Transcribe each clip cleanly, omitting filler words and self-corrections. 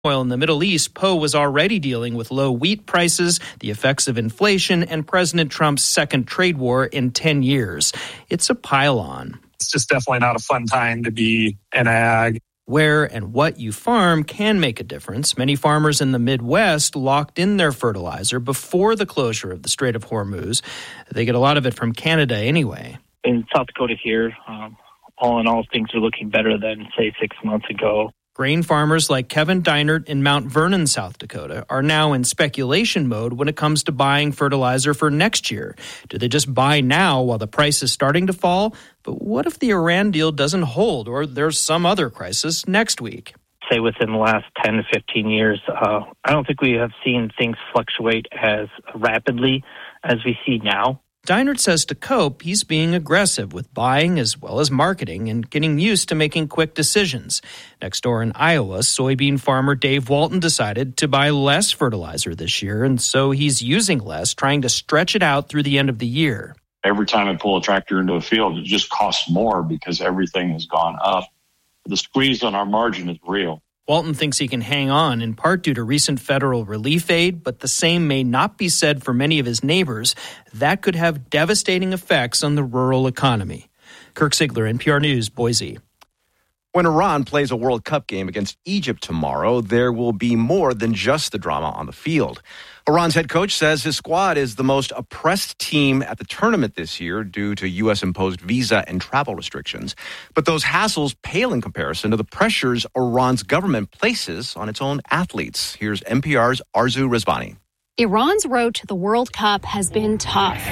Oil in the Middle East, Poe was already dealing with low wheat prices, the effects of inflation, and President Trump's second trade war in 10 years. It's a pile-on. It's just definitely not a fun time to be in ag. Where and what you farm can make a difference. Many farmers in the Midwest locked in their fertilizer before the closure of the Strait of Hormuz. They get a lot of it from Canada anyway. In South Dakota here, all in all, things are looking better than, say, 6 months ago. Grain farmers like Kevin Deinert in Mount Vernon, South Dakota, are now in speculation mode when it comes to buying fertilizer for next year. Do they just buy now while the price is starting to fall? But what if the Iran deal doesn't hold or there's some other crisis next week? Say within the last 10 to 15 years, I don't think we have seen things fluctuate as rapidly as we see now. Deinert says to cope, he's being aggressive with buying as well as marketing and getting used to making quick decisions. Next door in Iowa, soybean farmer Dave Walton decided to buy less fertilizer this year, and so he's using less, trying to stretch it out through the end of the year. Every time I pull a tractor into a field, it just costs more because everything has gone up. The squeeze on our margin is real. Walton thinks he can hang on, in part due to recent federal relief aid, but the same may not be said for many of his neighbors. That could have devastating effects on the rural economy. Kirk Sigler, NPR News, Boise. When Iran plays a World Cup game against Egypt tomorrow, there will be more than just the drama on the field. Iran's head coach says his squad is the most oppressed team at the tournament this year due to U.S.-imposed visa and travel restrictions. But those hassles pale in comparison to the pressures Iran's government places on its own athletes. Here's NPR's Arzu Rezvani. Iran's road to the World Cup has been tough.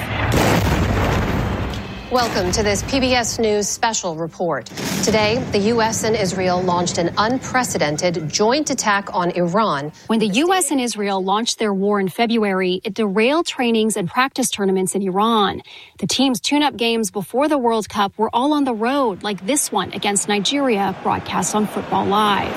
Welcome to this PBS News special report. Today, the U.S. and Israel launched an unprecedented joint attack on Iran. When the U.S. and Israel launched their war in February, it derailed trainings and practice tournaments in Iran. The team's tune-up games before the World Cup were all on the road, like this one against Nigeria, broadcast on Football Live.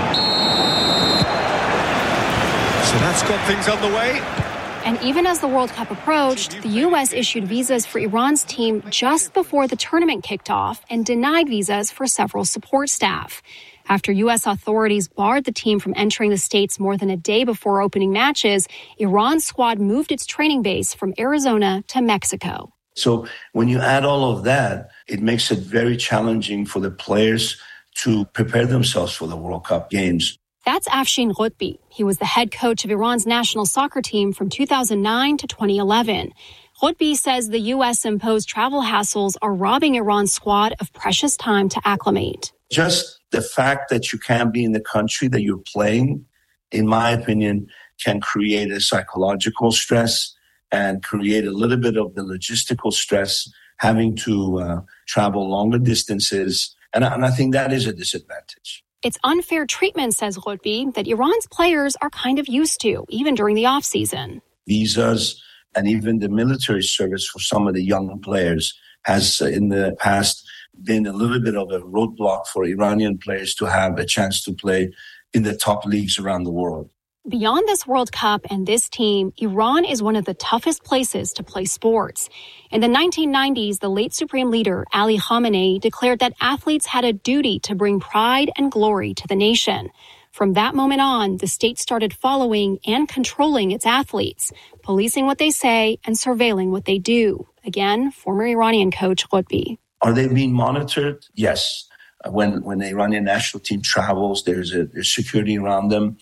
So that's got things underway. And even as the World Cup approached, the U.S. issued visas for Iran's team just before the tournament kicked off and denied visas for several support staff. After U.S. authorities barred the team from entering the States more than a day before opening matches, Iran's squad moved its training base from Arizona to Mexico. So when you add all of that, it makes it very challenging for the players to prepare themselves for the World Cup games. That's Afshin Ghotbi. He was the head coach of Iran's national soccer team from 2009 to 2011. Ghotbi says the U.S. imposed travel hassles are robbing Iran's squad of precious time to acclimate. Just the fact that you can't be in the country that you're playing, in my opinion, can create a psychological stress and create a little bit of the logistical stress, having to travel longer distances. And I think that is a disadvantage. It's unfair treatment, says Ghotbi, that Iran's players are kind of used to, even during the off-season. Visas and even the military service for some of the young players has in the past been a little bit of a roadblock for Iranian players to have a chance to play in the top leagues around the world. Beyond this World Cup and this team, Iran is one of the toughest places to play sports. In the 1990s, the late Supreme Leader Ali Khamenei declared that athletes had a duty to bring pride and glory to the nation. From that moment on, the state started following and controlling its athletes, policing what they say and surveilling what they do. Again, former Iranian coach Ghotbi. Are they being monitored? Yes. When the Iranian national team travels, there's security around them.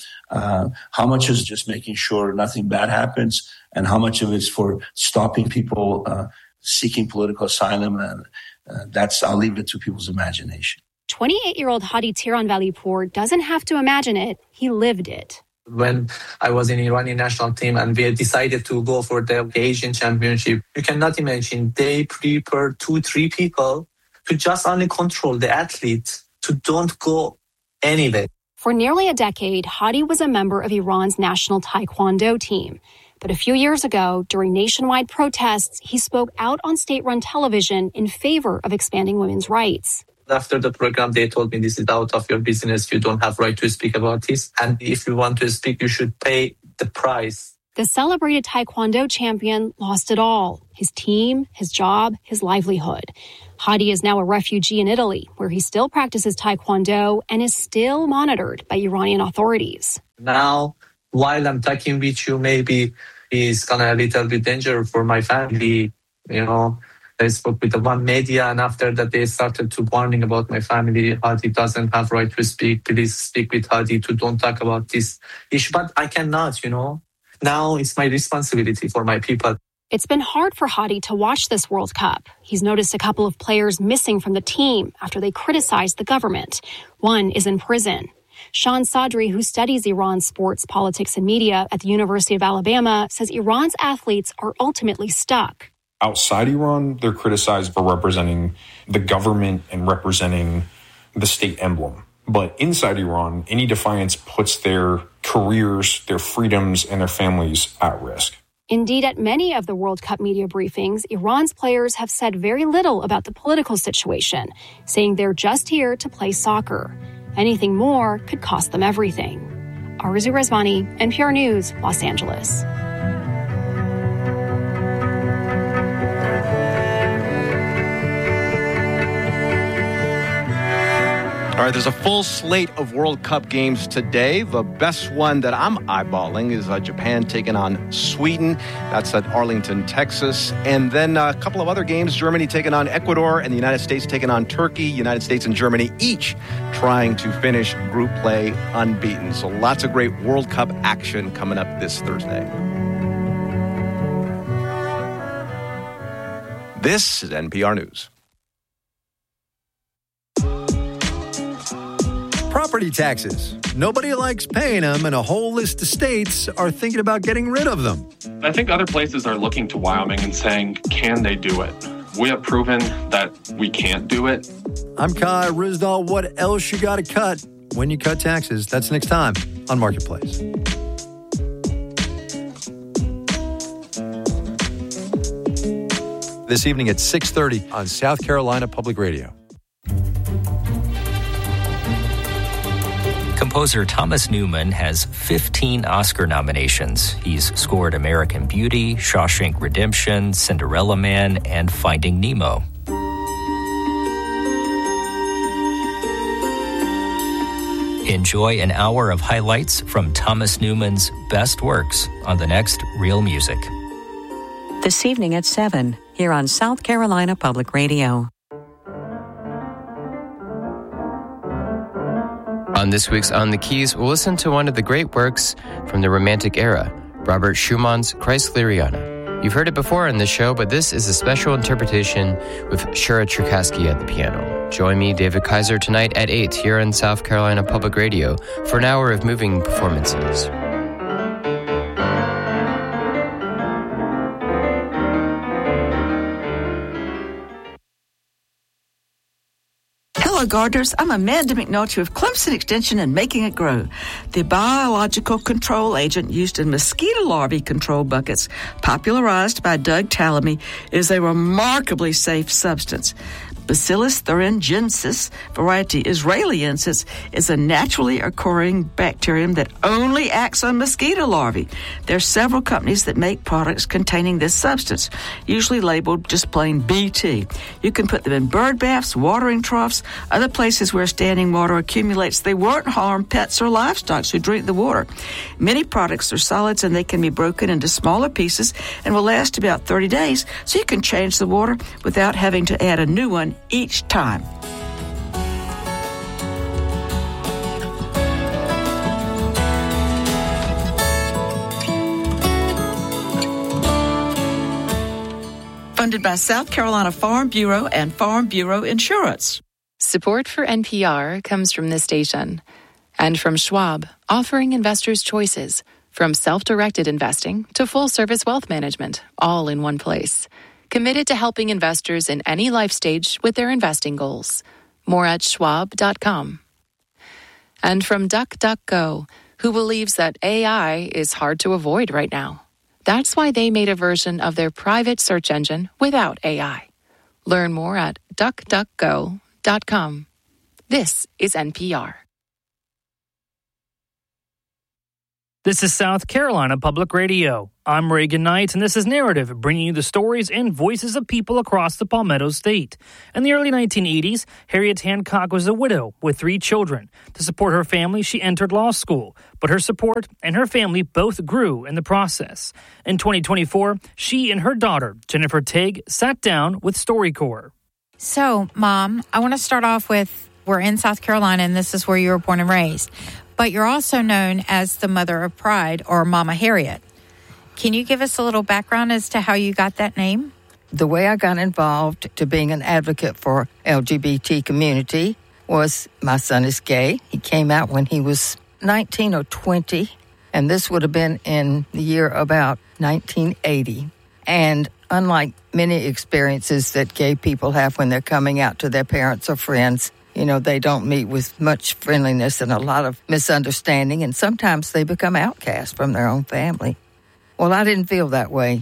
How much is just making sure nothing bad happens, and how much of it is for stopping people seeking political asylum? And I'll leave it to people's imagination. 28-year-old Hadi Tiranvalipour doesn't have to imagine it. He lived it. When I was in Iranian national team and we decided to go for the Asian Championship, you cannot imagine they prepared 2-3 people to just only control the athletes to don't go anywhere. For nearly a decade, Hadi was a member of Iran's national taekwondo team. But a few years ago, during nationwide protests, he spoke out on state-run television in favor of expanding women's rights. After the program, they told me, this is out of your business. You don't have right to speak about this. And if you want to speak, you should pay the price. The celebrated Taekwondo champion lost it all: his team, his job, his livelihood. Hadi is now a refugee in Italy, where he still practices Taekwondo and is still monitored by Iranian authorities. Now, while I'm talking with you, maybe it's gonna a little bit dangerous for my family. I spoke with the one media, and after that they started to warning about my family. Hadi doesn't have right to speak. Please speak with Hadi to don't talk about this issue. But I cannot, Now it's my responsibility for my people. It's been hard for Hadi to watch this World Cup. He's noticed a couple of players missing from the team after they criticized the government. One is in prison. Sean Sadri, who studies Iran's sports, politics, and media at the University of Alabama, says Iran's athletes are ultimately stuck. Outside Iran, they're criticized for representing the government and representing the state emblem. But inside Iran, any defiance puts their careers, their freedoms, and their families at risk. Indeed, at many of the World Cup media briefings, Iran's players have said very little about the political situation, saying they're just here to play soccer. Anything more could cost them everything. Arzu Rezvani, NPR News, Los Angeles. All right, there's a full slate of World Cup games today. The best one that I'm eyeballing is Japan taking on Sweden. That's at Arlington, Texas. And then a couple of other games, Germany taking on Ecuador and the United States taking on Turkey. United States and Germany each trying to finish group play unbeaten. So lots of great World Cup action coming up this Thursday. This is NPR News. Property taxes. Nobody likes paying them, and a whole list of states are thinking about getting rid of them. I think other places are looking to Wyoming and saying, can they do it? We have proven that we can't do it. I'm Kai Rizdal. What else you got to cut when you cut taxes? That's next time on Marketplace. This evening at 6:30 on South Carolina Public Radio. Composer Thomas Newman has 15 Oscar nominations. He's scored American Beauty, Shawshank Redemption, Cinderella Man, and Finding Nemo. Enjoy an hour of highlights from Thomas Newman's best works on the next Real Music. This evening at 7, here on South Carolina Public Radio. On this week's On the Keys, we'll listen to one of the great works from the Romantic era, Robert Schumann's Kreiskleriana. You've heard it before on this show, but this is a special interpretation with Shura Cherkassky at the piano. Join me, David Kaiser, tonight at 8 here on South Carolina Public Radio for an hour of moving performances. Hello, gardeners. I'm Amanda McNulty with Clemson Extension and Making It Grow. The biological control agent used in mosquito larvae control buckets, popularized by Doug Tallamy, is a remarkably safe substance. Bacillus thuringiensis, variety Israeliensis, is a naturally occurring bacterium that only acts on mosquito larvae. There are several companies that make products containing this substance, usually labeled just plain BT. You can put them in bird baths, watering troughs, other places where standing water accumulates. They won't harm pets or livestock who drink the water. Many products are solids and they can be broken into smaller pieces and will last about 30 days, so you can change the water without having to add a new one each time. Funded by South Carolina Farm Bureau and Farm Bureau Insurance. Support for NPR comes from this station and from Schwab, offering investors choices from self-directed investing to full-service wealth management, all in one place. Committed to helping investors in any life stage with their investing goals. More at schwab.com. And from DuckDuckGo, who believes that AI is hard to avoid right now. That's why they made a version of their private search engine without AI. Learn more at duckduckgo.com. This is NPR. This is South Carolina Public Radio. I'm Reagan Knight, and this is Narrative, bringing you the stories and voices of people across the Palmetto State. In the early 1980s, Harriet Hancock was a widow with 3 children. To support her family, she entered law school, but her support and her family both grew in the process. In 2024, she and her daughter, Jennifer Tague, sat down with StoryCorps. So, Mom, I want to start off with, we're in South Carolina, and this is where you were born and raised. But you're also known as the Mother of Pride, or Mama Harriet. Can you give us a little background as to how you got that name? The way I got involved to being an advocate for LGBT community was my son is gay. He came out when he was 19 or 20, and this would have been in the year about 1980. And unlike many experiences that gay people have when they're coming out to their parents or friends, you know, they don't meet with much friendliness and a lot of misunderstanding, and sometimes they become outcast from their own family. Well, I didn't feel that way.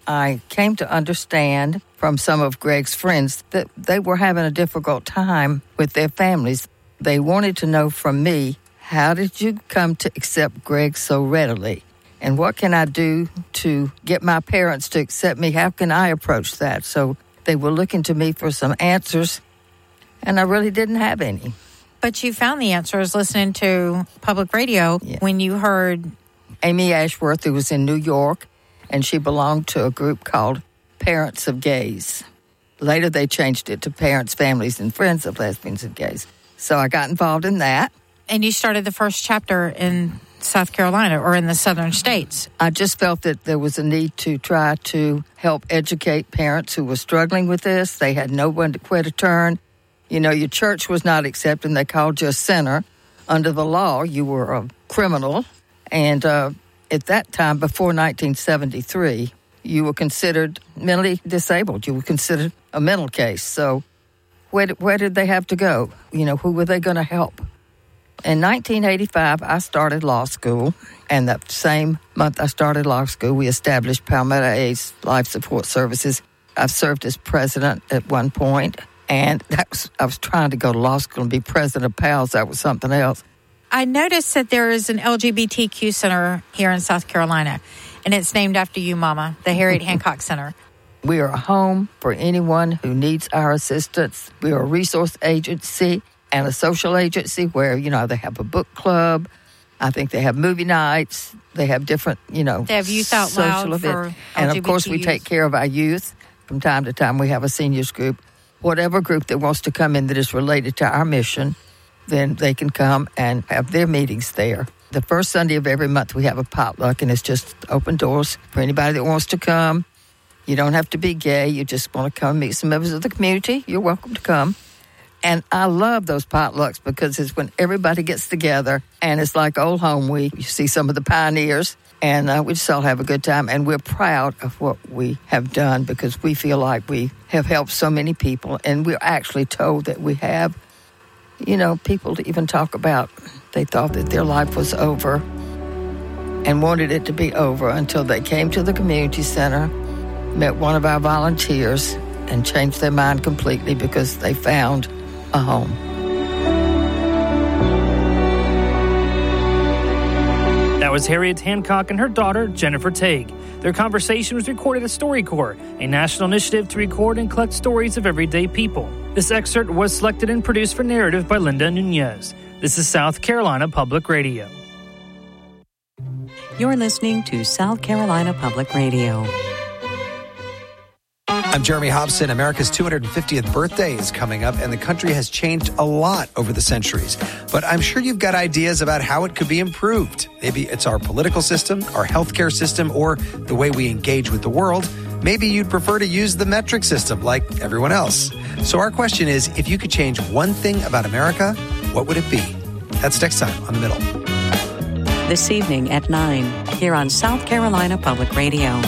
I came to understand from some of Greg's friends that they were having a difficult time with their families. They wanted to know from me, how did you come to accept Greg so readily? And what can I do to get my parents to accept me? How can I approach that? So they were looking to me for some answers, and I really didn't have any. But you found the answers listening to public radio when you heard Amy Ashworth, who was in New York, and she belonged to a group called Parents of Gays. Later, they changed it to Parents, Families, and Friends of Lesbians and Gays. So I got involved in that. And you started the first chapter in South Carolina or in the southern states. I just felt that there was a need to try to help educate parents who were struggling with this. They had no one to where to turn. You know, your church was not accepting. They called you a sinner. Under the law, you were a criminal. And at that time, before 1973, you were considered mentally disabled. You were considered a mental case. So where did they have to go? You know, who were they going to help? In 1985, I started law school. And that same month I started law school, we established Palmetto AIDS Life Support Services. I've served as president at one point. And I was trying to go to law school and be president of PALS. That was something else. I noticed that there is an LGBTQ center here in South Carolina, and it's named after you, Mama, the Harriet Hancock Center. We are a home for anyone who needs our assistance. We are a resource agency and a social agency where, you know, they have a book club. I think they have movie nights. They have different, you know, they have Youth Out Loud for and, of course, we take care of our youth. From time to time, we have a seniors group. Whatever group that wants to come in that is related to our mission, then they can come and have their meetings there. The first Sunday of every month, we have a potluck, and it's just open doors for anybody that wants to come. You don't have to be gay. You just want to come meet some members of the community. You're welcome to come. And I love those potlucks because it's when everybody gets together, and it's like old home week. You see some of the pioneers, and we just all have a good time. And we're proud of what we have done because we feel like we have helped so many people. And we're actually told that we have, you know, people to even talk about, they thought that their life was over and wanted it to be over until they came to the community center, met one of our volunteers, and changed their mind completely because they found a home. That was Harriet Hancock and her daughter, Jennifer Tague. Their conversation was recorded at StoryCorps, a national initiative to record and collect stories of everyday people. This excerpt was selected and produced for Narrative by Linda Nunez. This is South Carolina Public Radio. You're listening to South Carolina Public Radio. I'm Jeremy Hobson. America's 250th birthday is coming up, and the country has changed a lot over the centuries. But I'm sure you've got ideas about how it could be improved. Maybe it's our political system, our healthcare system, or the way we engage with the world. Maybe you'd prefer to use the metric system like everyone else. So our question is, if you could change one thing about America, what would it be? That's next time on The Middle. This evening at 9, here on South Carolina Public Radio.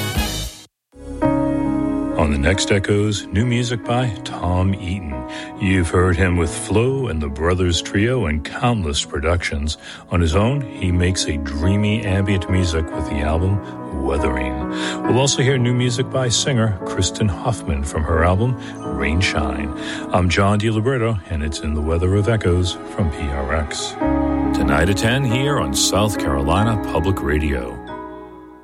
On the next Echoes, new music by Tom Eaton. You've heard him with Flo and the Brothers Trio and countless productions. On his own, he makes a dreamy ambient music with the album Weathering. We'll also hear new music by singer Kristen Hoffman from her album Rain Shine. I'm John DiLibretto, and it's in the Weather of Echoes from PRX. tonight at 10 here on South Carolina Public Radio.